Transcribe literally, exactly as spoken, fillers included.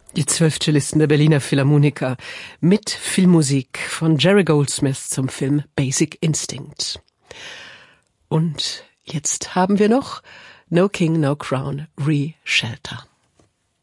Die zwölf Cellisten der Berliner Philharmoniker mit Filmmusik von Jerry Goldsmith zum Film Basic Instinct. Und jetzt haben wir noch No King, No Crown, Re-Shelter.